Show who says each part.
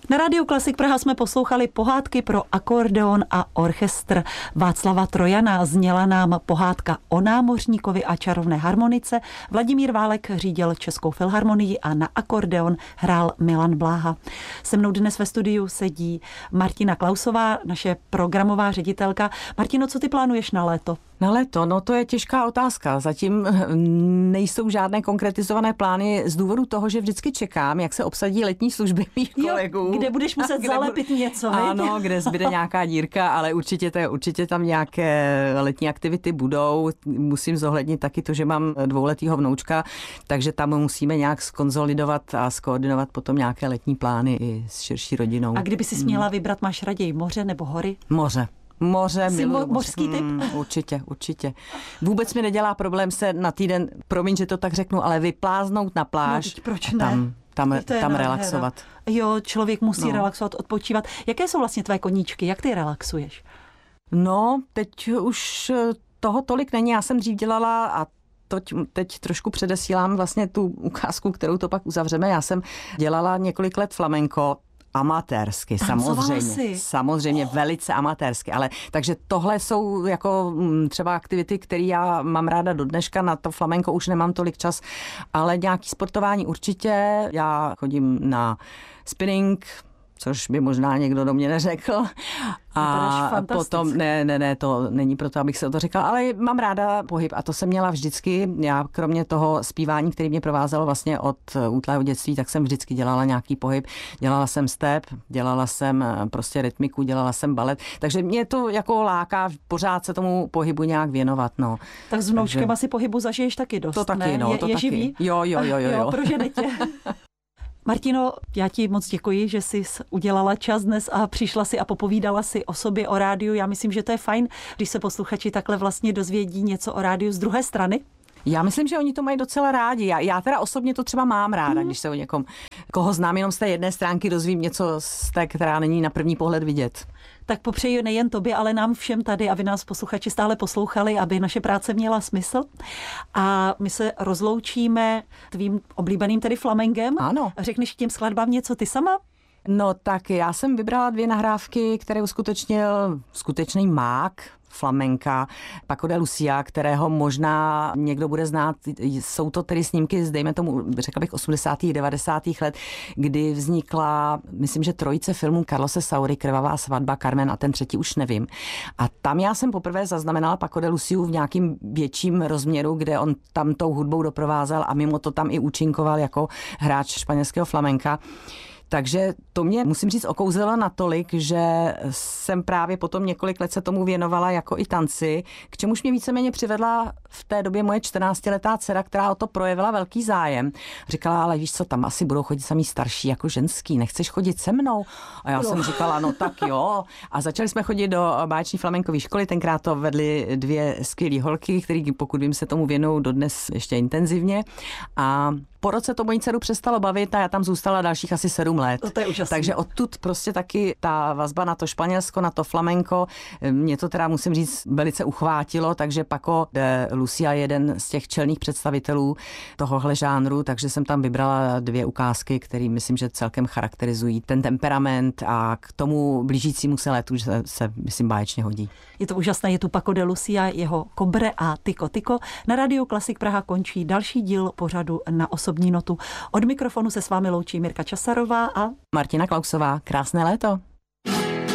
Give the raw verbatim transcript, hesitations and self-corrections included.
Speaker 1: Na Rádiu Klasik Praha jsme poslouchali pohádky pro akordeon a orchestr Václava Trojana. Zněla nám pohádka o námořníkovi a čarovné harmonice. Vladimír Válek řídil Českou filharmonii a na akordeon hrál Milan Bláha. Se mnou dnes ve studiu sedí Martina Klausová, naše programová ředitelka. Martino, co ty plánuješ na léto?
Speaker 2: Na léto, no to je těžká otázka. Zatím nejsou žádné konkretizované plány z důvodu toho, že vždycky čekám, jak se obsadí letní služby mých kolegů.
Speaker 1: Jo, kde budeš muset kde zalepit budu... něco, veď?
Speaker 2: Ano, kde zbyde nějaká dírka, ale určitě, to je, určitě tam nějaké letní aktivity budou. Musím zohlednit taky to, že mám dvouletýho vnoučka, takže tam musíme nějak skonzolidovat a skoordinovat potom nějaké letní plány i s širší rodinou.
Speaker 1: A kdyby si směla vybrat, máš raději moře nebo hory?
Speaker 2: Moře. Moře,
Speaker 1: Jsi mo- mořský typ?
Speaker 2: Hmm, určitě, určitě. Vůbec mi nedělá problém se na týden, promiň, že to tak řeknu, ale vypláznout na pláž.
Speaker 1: No, proč ne?
Speaker 2: Tam, tam, tam relaxovat.
Speaker 1: Jo, člověk musí
Speaker 2: no.
Speaker 1: relaxovat, odpočívat. Jaké jsou vlastně tvé koníčky? Jak ty relaxuješ?
Speaker 2: No, teď už toho tolik není. Já jsem dřív dělala a Teď, teď trošku předesílám vlastně tu ukázku, kterou to pak uzavřeme. Já jsem dělala několik let flamenko, amatérsky, samozřejmě.
Speaker 1: Jsi.
Speaker 2: Samozřejmě oh. velice amatérsky, ale takže tohle jsou jako třeba aktivity, které já mám ráda do dneška, na to flamenko už nemám tolik čas, ale nějaký sportování určitě. Já chodím na spinning, což by možná někdo do mě neřekl. A potom, ne, ne, ne, to není proto, abych se o to řekla, ale mám ráda pohyb a to jsem měla vždycky. Já kromě toho zpívání, který mě provázelo vlastně od útlého dětství, tak jsem vždycky dělala nějaký pohyb. Dělala jsem step, dělala jsem prostě rytmiku, dělala jsem balet, takže mě to jako láká pořád se tomu pohybu nějak věnovat, no.
Speaker 1: Tak s vnoučkem takže asi pohybu zažiješ taky dost,
Speaker 2: to taky,
Speaker 1: ne?
Speaker 2: no,
Speaker 1: je,
Speaker 2: to
Speaker 1: je
Speaker 2: taky.
Speaker 1: živý?
Speaker 2: Jo, jo, jo, jo.
Speaker 1: jo prožene tě. Martino, já ti moc děkuji, že jsi udělala čas dnes a přišla si a popovídala si o sobě, o rádiu. Já myslím, že to je fajn, když se posluchači takhle vlastně dozvědí něco o rádiu z druhé strany.
Speaker 2: Já myslím, že oni to mají docela rádi. Já, já teda osobně to třeba mám ráda, mm. když se o někom, koho znám jenom z té jedné stránky, dozvím něco z té, která není na první pohled vidět.
Speaker 1: Tak popřeji nejen tobě, ale nám všem tady, aby nás posluchači stále poslouchali, aby naše práce měla smysl. A my se rozloučíme tvým oblíbeným tedy flamenkem.
Speaker 2: Ano.
Speaker 1: Řekneš k těm skladbám něco ty sama?
Speaker 2: No tak já jsem vybrala dvě nahrávky, které uskutečnil skutečný mák flamenka, Paco de Lucia, kterého možná někdo bude znát. Jsou to tedy snímky z, dejme tomu, řekla bych, osmdesátých devadesátých let, kdy vznikla, myslím, že trojice filmů Carlose Saury, Krvavá svatba, Carmen a ten třetí už nevím. A tam já jsem poprvé zaznamenala Paco de Luciu v nějakým větším rozměru, kde on tam tou hudbou doprovázel a mimo to tam i účinkoval jako hráč španělského flamenka. Takže to mě, musím říct, okouzelo natolik, že jsem právě potom několik let se tomu věnovala jako i tanci, k čemuž mě víceméně přivedla v té době moje čtrnáctiletá dcera, která o to projevila velký zájem. Říkala, ale víš co, tam asi budou chodit samý starší jako ženský, nechceš chodit se mnou? A já no. jsem říkala, no tak jo. A začali jsme chodit do báječní flamenkové školy, tenkrát to vedly dvě skvělé holky, které pokud vím se tomu věnují dodnes ještě intenzivně. A po roce to moji dceru přestalo bavit a já tam zůstala dalších asi sedm let.
Speaker 1: To je úžasný.
Speaker 2: Takže odtud prostě taky ta vazba na to Španělsko, na to flamenko, mě to teda musím říct velice uchvátilo, takže Paco de Lucia je jeden z těch čelných představitelů tohohle žánru, takže jsem tam vybrala dvě ukázky, které myslím, že celkem charakterizují ten temperament a k tomu blížícímu se letu se, se myslím báječně hodí.
Speaker 1: Je to úžasné, je tu Paco de Lucia, jeho Kobre a Tyko Tyko. Na Rádiu Klasik Praha končí další díl pořadu Na osobní notu. Od mikrofonu se s vámi loučí Mirka Časarová a
Speaker 2: Martina Klausová. Krásné léto.